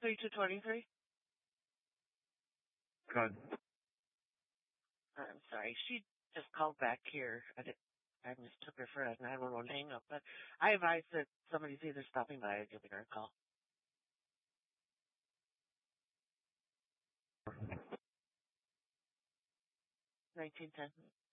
3223? Good. I'm sorry. She just called back here. I mistook her for a 911 hang up, but I advise that somebody's either stopping by or giving her a call. 1910.